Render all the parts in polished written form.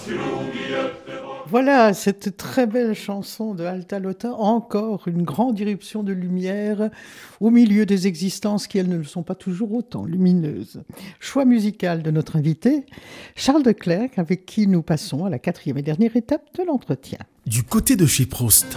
Voilà, cette très belle chanson de Alta Lota, encore une grande irruption de lumière au milieu des existences qui, elles, ne le sont pas toujours autant lumineuses. Choix musical de notre invité, Charles de Clercq, avec qui nous passons à la 4e et dernière étape de l'entretien. Du côté de chez Proust.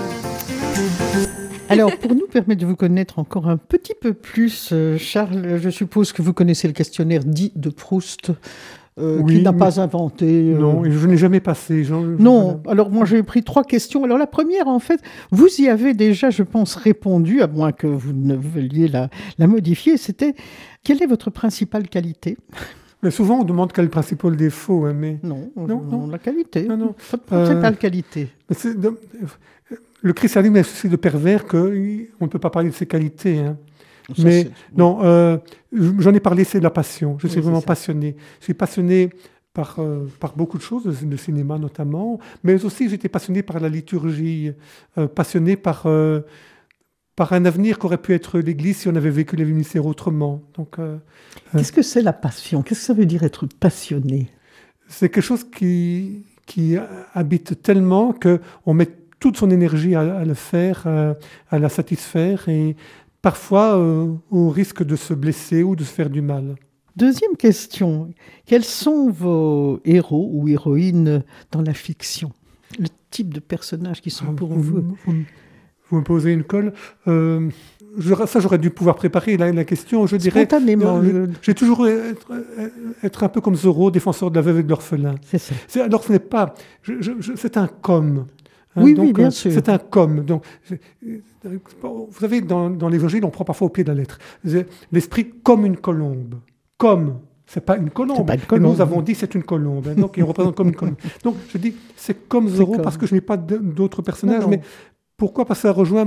Alors, pour nous permettre de vous connaître encore un petit peu plus, Charles, je suppose que vous connaissez le questionnaire dit de Proust, oui, qu'il n'a pas inventé. Non, je n'ai jamais passé. Non, alors moi j'ai pris 3 questions. Alors la première, en fait, vous y avez déjà, je pense, répondu, à moins que vous ne veuilliez la modifier, c'était « Quelle est votre principale qualité ?» Mais souvent on demande quel est le principal défaut. Hein, mais... Non, la qualité. Non. Votre principale qualité. Le christianisme est aussi de pervers qu'on ne peut pas parler de ses qualités. Hein. Ça, mais non, j'en ai parlé, c'est de la passion. Je suis vraiment passionné. Je suis passionné par beaucoup de choses, le cinéma notamment, mais aussi j'étais passionné par la liturgie, passionné par un avenir qu'aurait pu être l'Église si on avait vécu les ministères autrement. Donc, qu'est-ce que c'est la passion ? Qu'est-ce que ça veut dire être passionné ? C'est quelque chose qui habite tellement qu'on met toute son énergie à le faire, à la satisfaire, et parfois au risque de se blesser ou de se faire du mal. Deuxième question, quels sont vos héros ou héroïnes dans la fiction ? Le type de personnages qui sont pour vous. Vous me posez une colle. Ça, j'aurais dû pouvoir préparer la question. Je dirais, spontanément. J'ai toujours être un peu comme Zorro, défenseur de la veuve et de l'orphelin. C'est ça. Alors, ce n'est pas... c'est un comme. Hein, oui, donc, oui, bien sûr. C'est un comme. Donc, vous savez, dans l'Évangile, on prend parfois au pied de la lettre. L'esprit comme une colombe. Comme. C'est pas une colombe. Et nous avons dit c'est une colombe. Hein, donc, il représente comme une colombe. Donc, je dis c'est comme Zorro parce que je n'ai pas d'autres personnages. Non. Mais pourquoi ? Parce que ça rejoint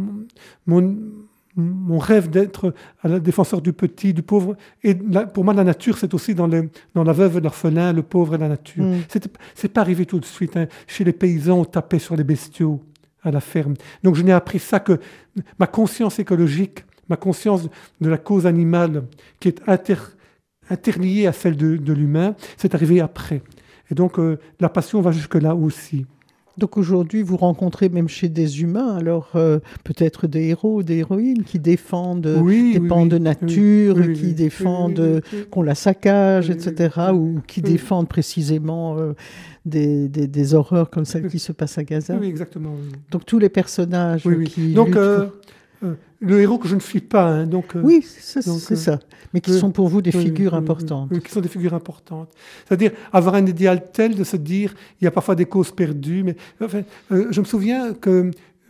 mon rêve d'être le défenseur du petit, du pauvre. Et pour moi, la nature, c'est aussi dans la veuve et l'orphelin, le pauvre et la nature. C'est pas arrivé tout de suite. Hein. Chez les paysans, on tapait sur les bestiaux à la ferme. Donc, je n'ai appris ça que ma conscience écologique, ma conscience de la cause animale, qui est interliée à celle de l'humain, c'est arrivé après. Et donc, la passion va jusque-là aussi. Donc aujourd'hui, vous rencontrez même chez des humains, alors peut-être des héros, des héroïnes qui défendent des pans de nature, qui défendent qu'on la saccage, etc., ou qui défendent précisément des horreurs comme celles qui se passent à Gaza. Oui, exactement. Oui. Donc tous les personnages qui donc, le héros que je ne suis pas. Hein, oui, c'est ça. Mais qui sont pour vous des figures importantes. Qui sont des figures importantes. C'est-à-dire avoir un idéal tel de se dire, il y a parfois des causes perdues. Mais enfin, je me souviens que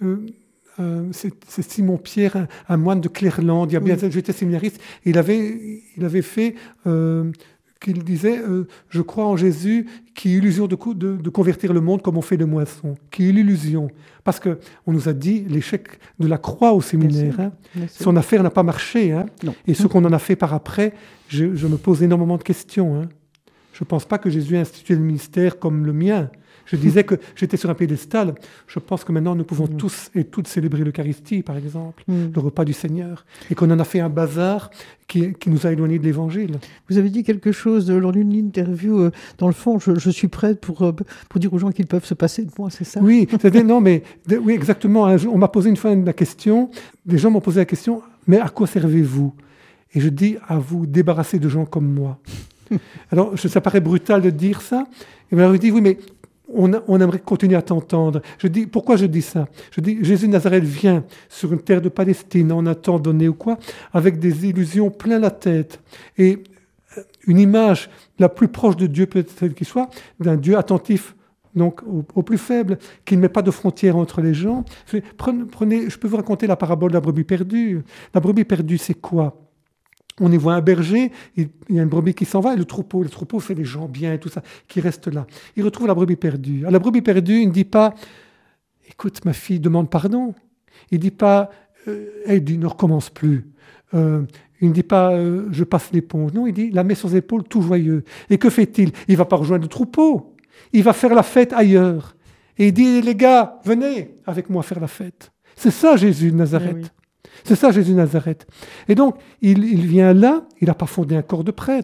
c'est Simon Pierre, un moine de Clairland. J'étais séminariste. Il avait fait... qu'il disait je crois en Jésus qui est illusion de convertir le monde comme on fait le moisson, qui est l'illusion. Parce qu'on nous a dit l'échec de la croix au séminaire. Hein. Son affaire n'a pas marché. Hein. Et ce qu'on en a fait par après, je me pose énormément de questions. Hein. Je ne pense pas que Jésus a institué le ministère comme le mien. Je disais que j'étais sur un piédestal. Je pense que maintenant, nous pouvons tous et toutes célébrer l'Eucharistie, par exemple, le repas du Seigneur, et qu'on en a fait un bazar qui nous a éloignés de l'Évangile. Vous avez dit quelque chose lors d'une interview. Dans le fond, je suis prête pour dire aux gens qu'ils peuvent se passer de moi, c'est ça ? Oui, oui, exactement. On m'a posé une fois la question. Des gens m'ont posé la question, mais à quoi servez-vous ? Et je dis, à vous débarrasser de gens comme moi. Alors, ça paraît brutal de dire ça. Et bien, je dis, oui, mais on aimerait continuer à t'entendre. Je dis, pourquoi je dis ça ? Je dis, Jésus de Nazareth vient sur une terre de Palestine en un temps donné ou quoi, avec des illusions plein la tête. Et une image la plus proche de Dieu, peut-être qu'il soit, d'un Dieu attentif donc au plus faible, qui ne met pas de frontières entre les gens. Prenez, je peux vous raconter la parabole de la brebis perdue. La brebis perdue, c'est quoi ? On y voit un berger, il y a une brebis qui s'en va, et le troupeau fait les gens bien et tout ça, qui reste là. Il retrouve la brebis perdue. À la brebis perdue, il ne dit pas « Écoute, ma fille, demande pardon ». Il ne dit pas « Elle dit, ne recommence plus ». Il ne dit pas « Je passe l'éponge ». Non, il dit « La met sur ses épaules, tout joyeux ». Et que fait-il ? Il ne va pas rejoindre le troupeau. Il va faire la fête ailleurs. Et il dit « Les gars, venez avec moi faire la fête ». C'est ça Jésus de Nazareth. Oui. C'est ça Jésus de Nazareth. Et donc, il vient là, il n'a pas fondé un corps de prêtre.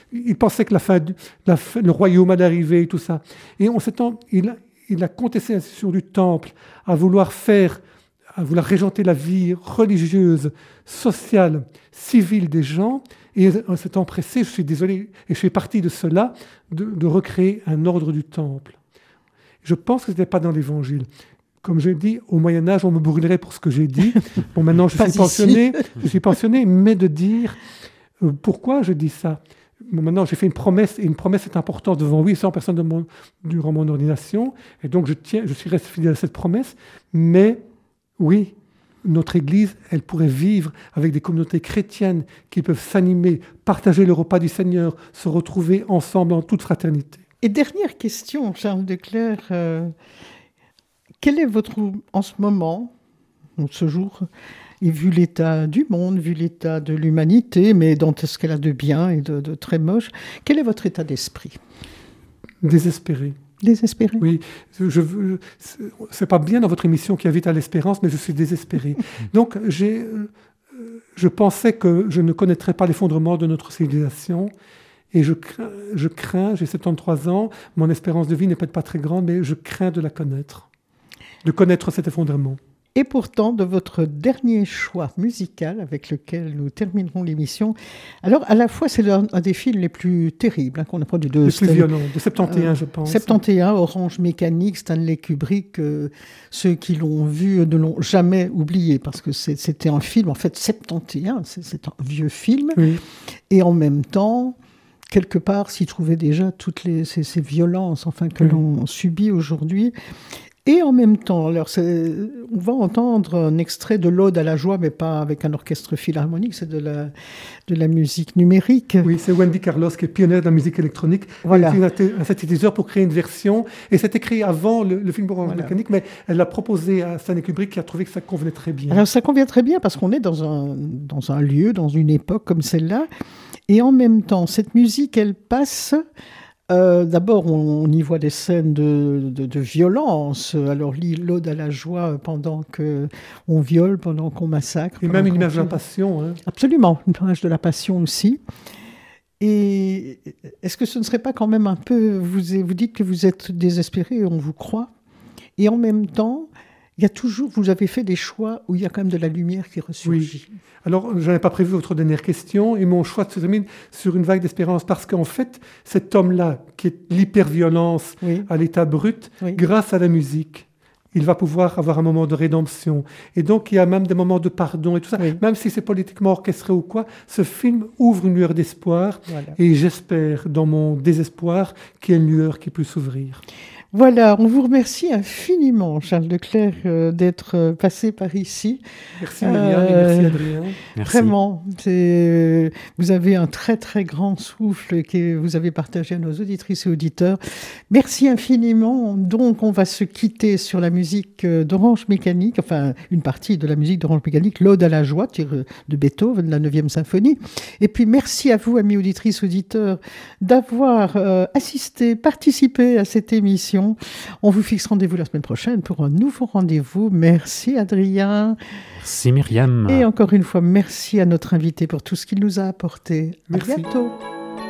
il pensait que le royaume allait arriver et tout ça. Et en ce temps, il a contesté l'institution du temple, à vouloir régenter la vie religieuse, sociale, civile des gens. Et en ce temps pressé, je suis désolé, et je fais partie de cela, de recréer un ordre du temple. Je pense que ce n'était pas dans l'Évangile. Comme je dis, au Moyen-Âge, on me brûlerait pour ce que j'ai dit. Bon, maintenant, je suis pensionné, mais de dire pourquoi je dis ça. Bon, maintenant, j'ai fait une promesse, et une promesse est importante devant 800 personnes durant mon ordination, et donc je suis resté fidèle à cette promesse, mais oui, notre Église, elle pourrait vivre avec des communautés chrétiennes qui peuvent s'animer, partager le repas du Seigneur, se retrouver ensemble en toute fraternité. Et dernière question, Charles de Clercq, quel est en ce moment, ce jour, et vu l'état du monde, vu l'état de l'humanité, mais dans ce qu'elle a de bien et de très moche, quel est votre état d'esprit ? Désespéré. Désespéré ? Oui, c'est pas bien dans votre émission qui invite à l'espérance, mais je suis désespéré. Donc, je pensais que je ne connaîtrais pas l'effondrement de notre civilisation, et je crains, j'ai 73 ans, mon espérance de vie n'est peut-être pas très grande, mais je crains de connaître cet effondrement. Et pourtant, de votre dernier choix musical avec lequel nous terminerons l'émission, alors à la fois c'est un des films les plus terribles qu'on a produit les plus violents, de 71 je pense. 71, Orange Mécanique, Stanley Kubrick, ceux qui l'ont vu ne l'ont jamais oublié parce que c'était un film, en fait 71, c'est un vieux film, oui. Et en même temps, quelque part s'y trouvaient déjà toutes ces violences que l'on subit aujourd'hui. Et en même temps, alors on va entendre un extrait de l'Ode à la joie, mais pas avec un orchestre philharmonique, c'est de la musique numérique. Oui, c'est Wendy Carlos qui est pionnière de la musique électronique. Voilà. Elle a fait un synthétiseur pour créer une version, et c'était créé avant le film Orange Mécanique, mais elle l'a proposé à Stanley Kubrick qui a trouvé que ça convenait très bien. Alors ça convient très bien parce qu'on est dans un lieu, dans une époque comme celle-là, et en même temps, cette musique, elle passe... d'abord, on y voit des scènes de violence. Alors, l'Ode à la joie pendant qu'on viole, pendant qu'on massacre. Et même une image de la passion. Hein. Absolument, une image de la passion aussi. Et est-ce que ce ne serait pas quand même un peu... Vous dites que vous êtes désespéré, on vous croit. Et en même temps, vous avez fait des choix où il y a quand même de la lumière qui ressurgit. Oui. Alors, je n'avais pas prévu votre dernière question, et mon choix se termine sur une vague d'espérance, parce qu'en fait, cet homme-là, qui est l'hyperviolence à l'état brut, grâce à la musique, il va pouvoir avoir un moment de rédemption. Et donc, il y a même des moments de pardon et tout ça. Oui. Même si c'est politiquement orchestré ou quoi, ce film ouvre une lueur d'espoir, et j'espère, dans mon désespoir, qu'il y ait une lueur qui puisse s'ouvrir. Voilà, on vous remercie infiniment, Charles de Clercq, d'être passé par ici. Merci Myriam et merci Adrien. Merci. Vraiment, vous avez un très très grand souffle que vous avez partagé à nos auditrices et auditeurs. Merci infiniment. Donc on va se quitter sur la musique d'Orange Mécanique, enfin une partie de la musique d'Orange Mécanique, l'Ode à la joie de Beethoven, la 9e symphonie. Et puis merci à vous, amis auditrices, auditeurs, d'avoir participé à cette émission. On vous fixe rendez-vous la semaine prochaine pour un nouveau rendez-vous. Merci Adrien. Merci Myriam. Et encore une fois, merci à notre invité pour tout ce qu'il nous a apporté. Merci. À bientôt.